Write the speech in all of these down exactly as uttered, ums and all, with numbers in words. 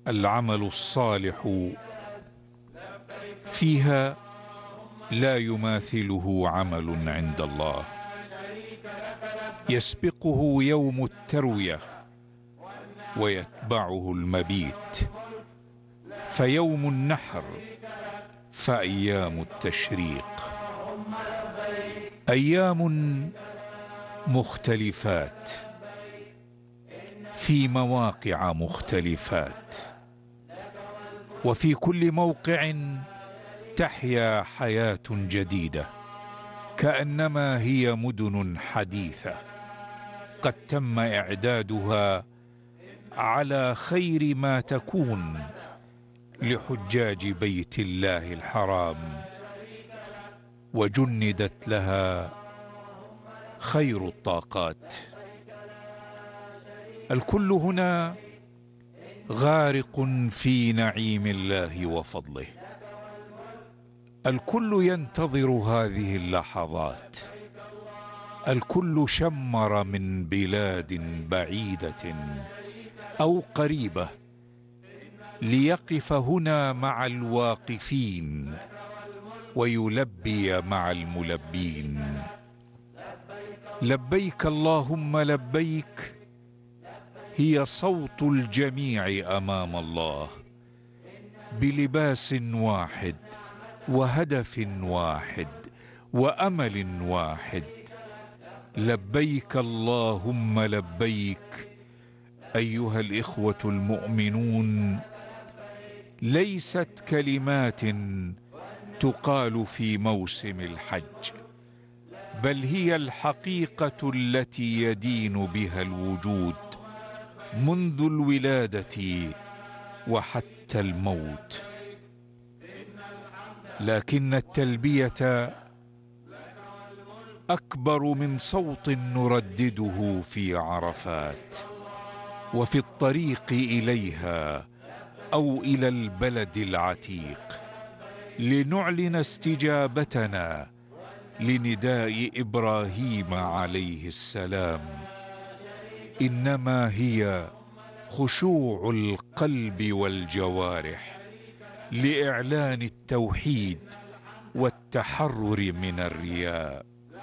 العمل الصالح فيها لا يماثله عمل عند الله. يسبقه يوم التروية ويتبعه المبيت، فيوم النحر فأيام التشريق أيام مختلفات في مواقع مختلفات، وفي كل موقع تحيا حياة جديدة، كأنما هي مدن حديثة قد تم إعدادها على خير ما تكون لحجاج بيت الله الحرام، وجندت لها خير الطاقات. الكل هنا غارق في نعيم الله وفضله، الكل ينتظر هذه اللحظات، الكل شمر من بلاد بعيدة أو قريبة ليقف هنا مع الواقفين ويلبي مع الملبين. لبيك اللهم لبيك هي صوت الجميع أمام الله، بلباس واحد وهدف واحد وأمل واحد. لبيك اللهم لبيك أيها الإخوة المؤمنون، ليست كلمات تقال في موسم الحج، بل هي الحقيقة التي يدين بها الوجود منذ الولادة وحتى الموت. لكن التلبية أكبر من صوت نردده في عرفات وفي الطريق إليها أو إلى البلد العتيق، لنعلن استجابتنا لنداء إبراهيم عليه السلام. إنما هي خشوع القلب والجوارح لإعلان التوحيد والتحرر من الرياء.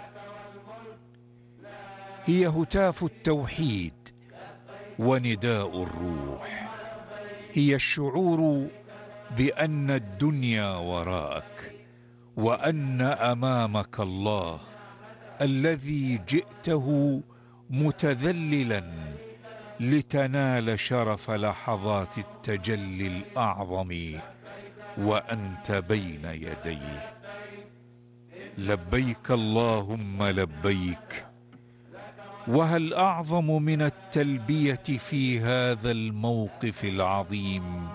هي هتاف التوحيد ونداء الروح، هي الشعور بأن الدنيا وراءك وأن أمامك الله الذي جئته متذللا لتنال شرف لحظات التجلي الأعظم وأنت بين يديه. لبيك اللهم لبيك. وهل أعظم من التلبية في هذا الموقف العظيم؟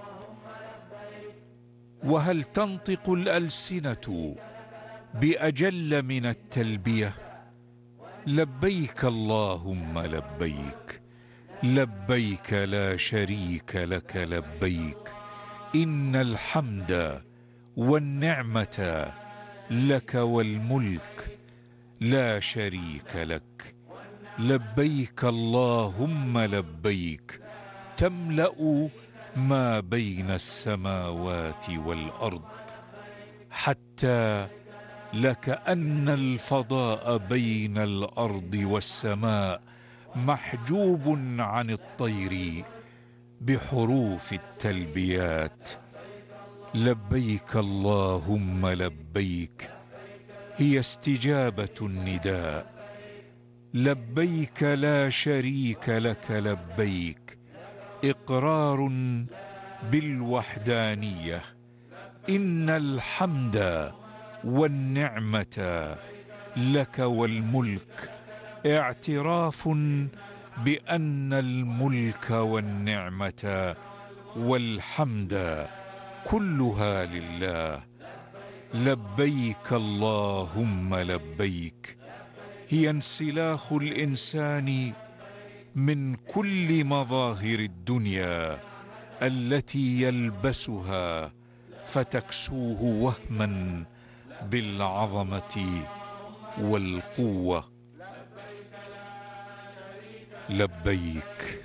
وهل تنطق الألسنة بأجل من التلبية؟ لبيك اللهم لبيك، لبيك لا شريك لك لبيك، إن الحمد والنعمة لك والملك لا شريك لك. لبيك اللهم لبيك، تملأ ما بين السماوات والأرض، حتى لكأن الفضاء بين الأرض والسماء محجوب عن الطير بحروف التلبيات. لبيك اللهم لبيك هي استجابة النداء. لبيك لا شريك لك لبيك، إقرار بالوحدانية. إن الحمد والنعمة لك والملك، اعتراف بأن الملك والنعمة والحمد كلها لله. لبيك اللهم لبيك هي انسلاخ الإنسان من كل مظاهر الدنيا التي يلبسها فتكسوه وهما بالعظمة والقوة. لبيك.